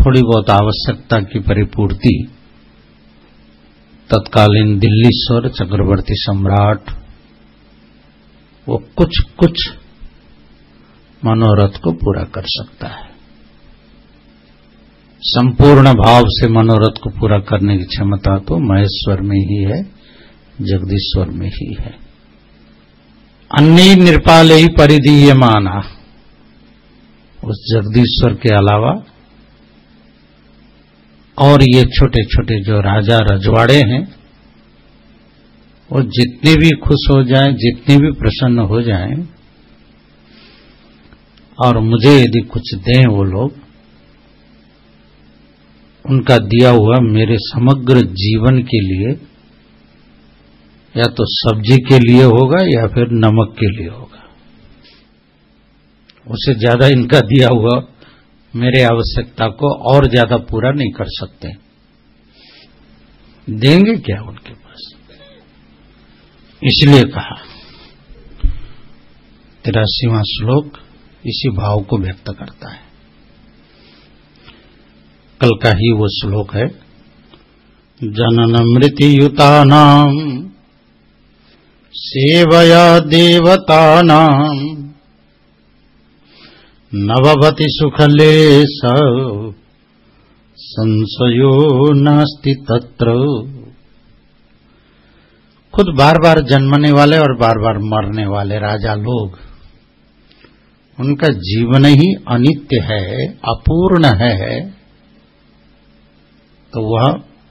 थोड़ी बहुत आवश्यकता की परिपूर्ति तत्कालीन दिल्लीश्वर चक्रवर्ती सम्राट वो कुछ कुछ मनोरथ को पूरा कर सकता है। संपूर्ण भाव से मनोरथ को पूरा करने की क्षमता तो महेश्वर में ही है, जगदीश्वर में ही है। अन्य नृपाल ही परिदीयमाना, उस जगदीश्वर के अलावा और ये छोटे छोटे जो राजा रजवाड़े हैं वो जितने भी खुश हो जाएं, जितने भी प्रसन्न हो जाएं और मुझे यदि कुछ दें वो लोग, उनका दिया हुआ मेरे समग्र जीवन के लिए या तो सब्जी के लिए होगा या फिर नमक के लिए होगा। उससे ज्यादा इनका दिया हुआ मेरे आवश्यकता को और ज्यादा पूरा नहीं कर सकते। देंगे क्या उनके पास? इसलिए कहा 83वां श्लोक इसी भाव को व्यक्त करता है। कल का ही वो श्लोक है, जनन मृत्युयुतानां सेवया देवतानां नवभति सुखलेश संशयो नास्ति तत्र। खुद बार बार जन्मने वाले और बार बार मरने वाले राजा लोग, उनका जीवन ही अनित्य है, अपूर्ण है, तो वह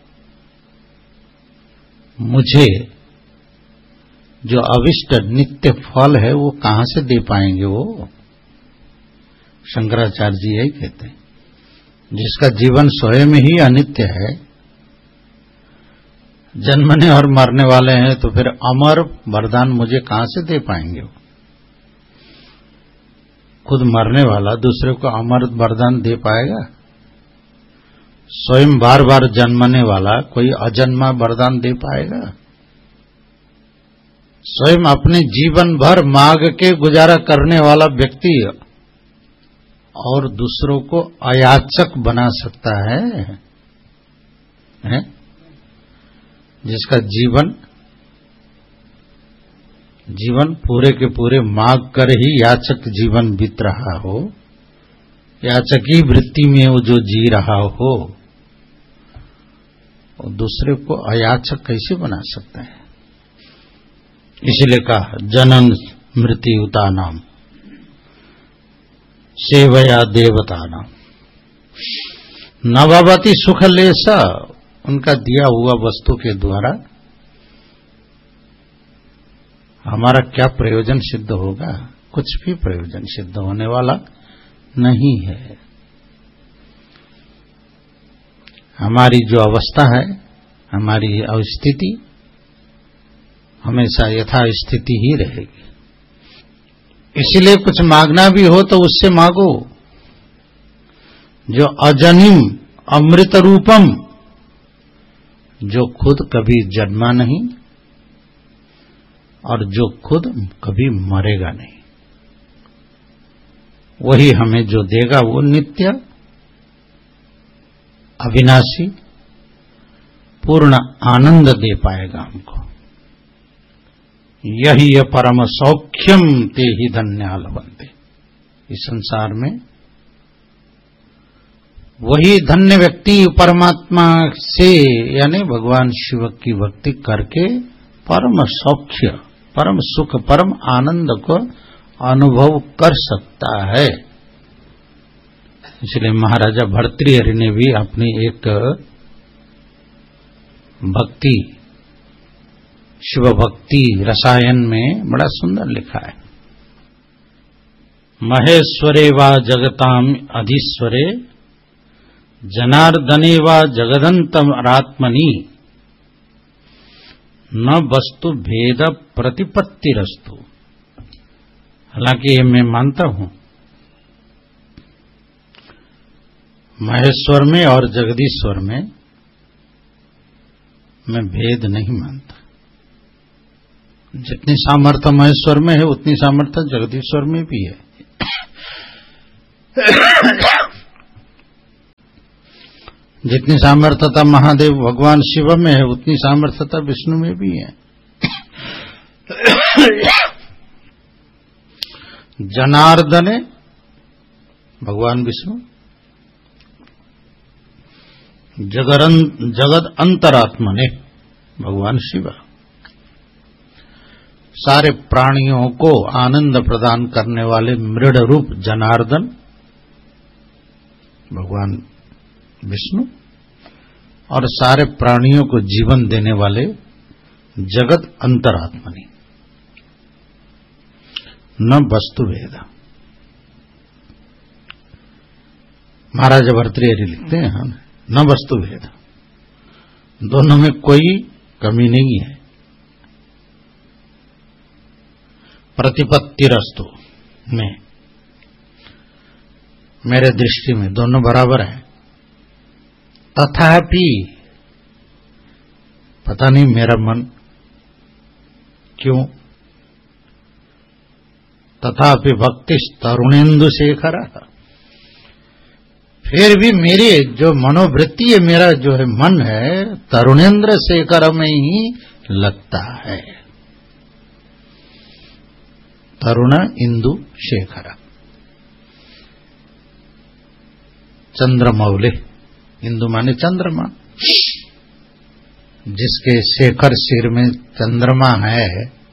मुझे जो अविष्ट नित्य फल है वो कहां से दे पाएंगे? वो शंकराचार्य जी यही कहते हैं, जिसका जीवन स्वयं ही अनित्य है, जन्मने और मरने वाले हैं, तो फिर अमर वरदान मुझे कहां से दे पाएंगे? वो खुद मरने वाला दूसरे को अमर वरदान दे पाएगा? स्वयं बार बार जन्मने वाला कोई अजन्मा वरदान दे पाएगा? स्वयं अपने जीवन भर मांग के गुजारा करने वाला व्यक्ति और दूसरों को अयाचक बना सकता है? जिसका जीवन पूरे के पूरे मांग कर ही याचक जीवन बीत रहा हो, याचकी वृत्ति में वो जो जी रहा हो, और दूसरे को अयाचक कैसे बना सकता है? इसलिए कहा जनन मृत्युतानाम सेवया देवतानाम नवभति सुखलेश। उनका दिया हुआ वस्तु के द्वारा हमारा क्या प्रयोजन सिद्ध होगा? कुछ भी प्रयोजन सिद्ध होने वाला नहीं है। हमारी जो अवस्था है, हमारी स्थिति हमेशा यथास्थिति ही रहेगी। इसलिए कुछ मांगना भी हो तो उससे मांगो जो अजनिम अमृत रूपम, जो खुद कभी जन्मा नहीं और जो खुद कभी मरेगा नहीं, वही हमें जो देगा वो नित्य अविनाशी पूर्ण आनंद दे पाएगा हमको। यही है परम सौख्यम ते ही धन्या लभन्ते। इस संसार में वही धन्य व्यक्ति परमात्मा से यानी भगवान शिव की भक्ति करके परम सौख्य, परम सुख, परम आनंद को अनुभव कर सकता है। इसलिए महाराजा भर्तृहरि ने भी अपनी एक भक्ति, शिव भक्ति रसायन में बड़ा सुंदर लिखा है, महेश्वरे वा जगताम अधीश्वरे जनार्दने वा जगदंतरात्मनि न वस्तु भेद प्रतिपत्तिरस्तु। हालांकि ये मैं मानता हूं, महेश्वर में और जगदीश्वर में मैं भेद नहीं मानता। जितनी सामर्थ्य महेश्वर में है उतनी सामर्थ्य जगदीश्वर में भी है। जितनी सामर्थ्यता महादेव भगवान शिव में है उतनी सामर्थ्यता विष्णु में भी है। जनार्दने भगवान विष्णु, जगद अंतरात्मने भगवान शिव, सारे प्राणियों को आनंद प्रदान करने वाले मृड रूप जनार्दन भगवान विष्णु, और सारे प्राणियों को जीवन देने वाले जगत अंतरात्मनि। न वस्तु भेद। महाराज भर्तृहरि लिखते हैं न वस्तु भेद, दोनों में कोई कमी नहीं है। प्रतिपत्तिरस्तु में मेरे दृष्टि में दोनों बराबर है। तथापि पता नहीं मेरा मन क्यों, तथापि भक्ति तरुणेन्दु शेखर, फिर भी मेरी जो मनोवृत्ति है, मेरा जो है मन है, तरुणेंद्र शेखर में ही लगता है। तरुण इंदु शेखर, चंद्रमौले, इंदु माने चंद्रमा, जिसके शेखर सिर में चंद्रमा है,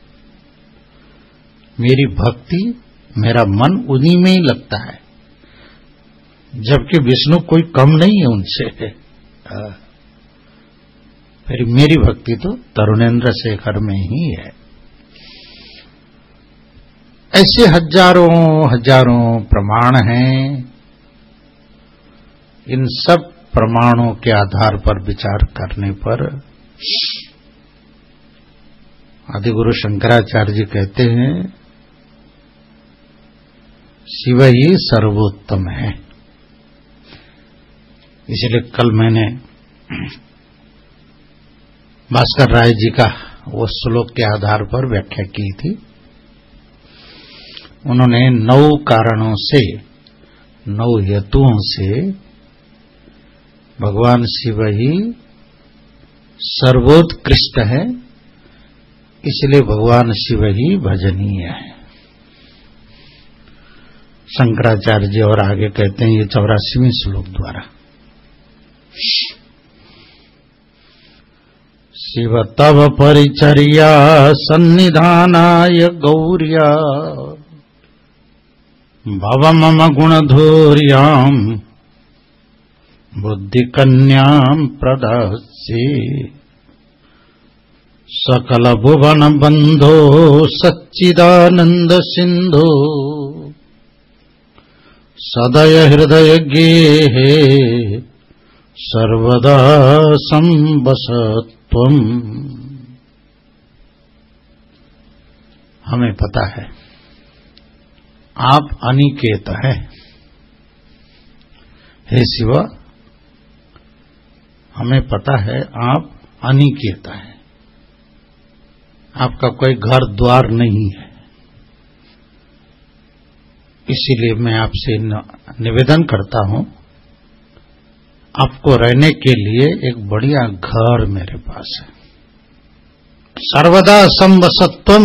मेरी भक्ति मेरा मन उन्हीं में ही लगता है। जबकि विष्णु कोई कम नहीं है उनसे, फिर मेरी भक्ति तो तरुणेंद्र शेखर में ही है। ऐसे हजारों हजारों प्रमाण हैं। इन सब प्रमाणों के आधार पर विचार करने पर आदिगुरु शंकराचार्य जी कहते हैं शिव ही सर्वोत्तम है। इसलिए कल मैंने भास्कर राय जी का वो श्लोक के आधार पर व्याख्या की थी। उन्होंने 9 कारणों से, 9 हेतुओं से भगवान शिव ही सर्वोत्कृष्ट है, इसलिए भगवान शिव ही भजनीय है। शंकराचार्य जी और आगे कहते हैं ये 84वें श्लोक द्वारा, शिव तव परिचर्या सन्निधानाय गौर्या भव मम गुणधूर्याम् बुद्धिकन्याम् प्रदास्ये सकल भुवन बंधो सच्चिदानंद सिंधु सदय हृदय गेहे सर्वदा संबसत्वम्। हमें पता है आप अनिकेत है। हे शिव, हमें पता है आप अनिकेत है, आपका कोई घर द्वार नहीं है। इसीलिए मैं आपसे निवेदन करता हूं, आपको रहने के लिए एक बढ़िया घर मेरे पास है। सर्वदा संबसत्वम,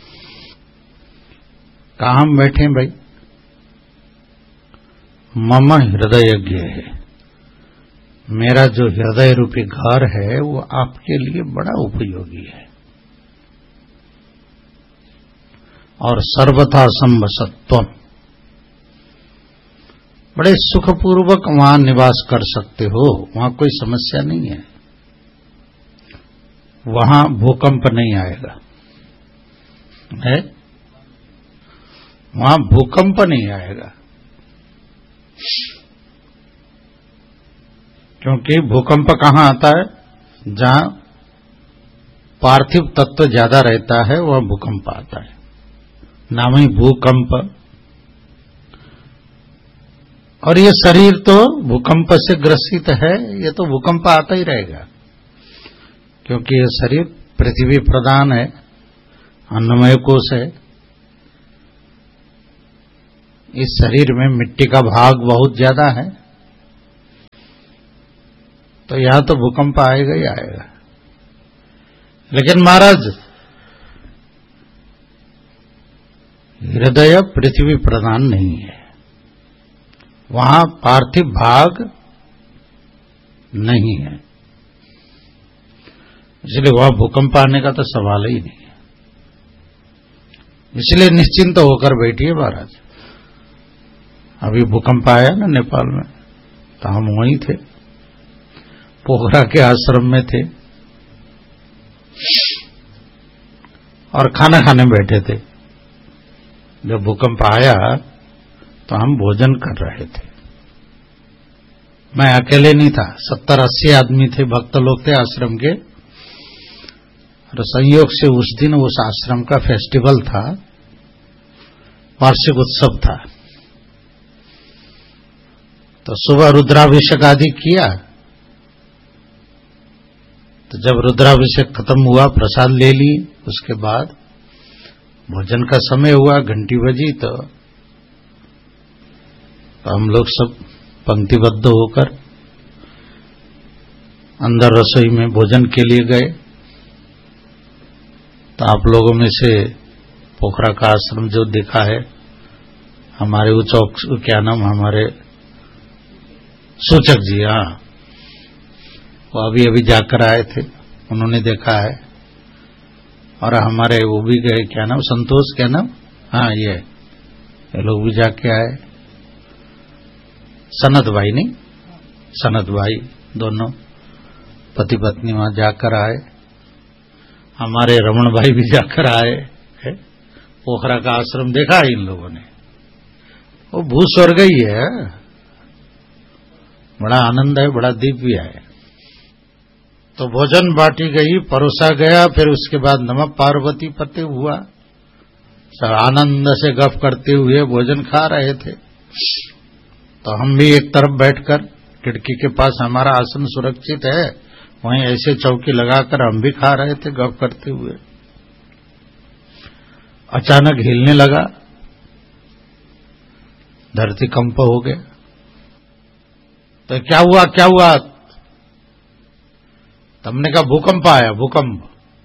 कहाँ हम बैठे हैं भाई? मम हृदय ज्ञ है, मेरा जो हृदय रूपी घर है वो आपके लिए बड़ा उपयोगी है। और सर्वथा संबसत्वम, बड़े सुखपूर्वक वहां निवास कर सकते हो, वहां कोई समस्या नहीं है, वहां भूकंप नहीं आएगा है, वहां भूकंप नहीं आएगा। क्योंकि भूकंप कहां आता है? जहां पार्थिव तत्व ज्यादा रहता है वहां भूकंप आता है, नाम ही भूकंप। और ये शरीर तो भूकंप से ग्रसित है, ये तो भूकंप आता ही रहेगा, क्योंकि ये शरीर पृथ्वी प्रधान है, अन्नमय कोश है। इस शरीर में मिट्टी का भाग बहुत ज्यादा है, तो यहां तो भूकंप आएगा ही आएगा। लेकिन महाराज, हृदय पृथ्वी प्रधान नहीं है, वहां पार्थिव भाग नहीं है, इसलिए वहां भूकंप आने का तो सवाल ही नहीं है। इसलिए निश्चिंत होकर बैठिए महाराज। अभी भूकंप आया ना नेपाल में, तो हम वहीं थे, पोखरा के आश्रम में थे और खाना खाने बैठे थे। जब भूकंप आया तो हम भोजन कर रहे थे। मैं अकेले नहीं था, 70-80 आदमी थे, भक्त लोग थे आश्रम के। और संयोग से उस दिन उस आश्रम का फेस्टिवल था, वार्षिक उत्सव था। तो सुबह रुद्राभिषेक आदि किया। तो जब रुद्राभिषेक खत्म हुआ, प्रसाद ले ली, उसके बाद भोजन का समय हुआ, घंटी बजी, तो हम लोग सब पंक्तिबद्ध होकर अंदर रसोई में भोजन के लिए गए। तो आप लोगों में से पोखरा का आश्रम जो देखा है, हमारे क्या नाम, हमारे सूचक जी, हाँ, वो अभी जाकर आए थे, उन्होंने देखा है। और हमारे वो भी गए, क्या नाम, संतोष, क्या नाम, हाँ, ये लोग भी जाके आए। सनत भाई नहीं, सनत भाई, दोनों पति पत्नी वहां जाकर आए। हमारे रमन भाई भी जाकर आए। पोखरा का आश्रम देखा है इन लोगों ने, वो भूस्वर्ग ही है, बड़ा आनंद है, बड़ा दिव्य है। तो भोजन बांटी गई, परोसा गया, फिर उसके बाद नमः पार्वती पते हुआ। सब आनंद से गप करते हुए भोजन खा रहे थे। तो हम भी एक तरफ बैठकर, खिड़की के पास हमारा आसन सुरक्षित है, वहीं ऐसे चौकी लगाकर हम भी खा रहे थे गप करते हुए। अचानक हिलने लगा, धरती कंप हो गया। तो क्या हुआ, क्या हुआ? हमने कहा भूकंप आया, भूकंप।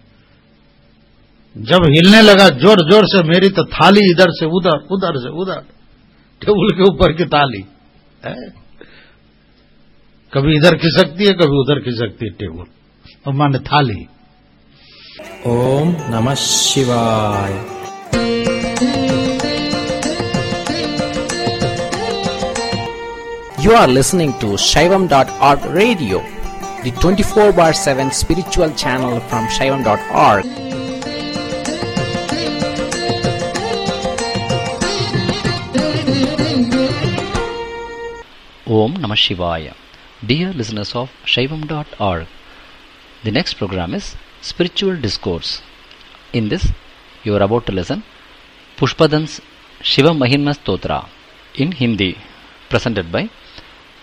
जब हिलने लगा जोर जोर से, मेरी तो थाली इधर से उधर, उधर से उधर, टेबल के ऊपर की थाली है, कभी इधर खिसकती है, कभी उधर खिसकती है टेबल, और माने थाली। ओम नमः शिवाय। You are listening to Shaivam.org radio, the 24/7 spiritual channel from Shaivam.org. Om Namah Shivaya. Dear listeners of Shaivam.org, the next program is Spiritual Discourse. In this, you are about to listen Pushpadan's Shiva Mahimma Stotra in Hindi, presented by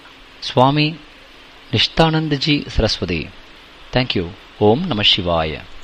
Swami Nishtanandaji Saraswati. Thank you. Om Namah Shivaya.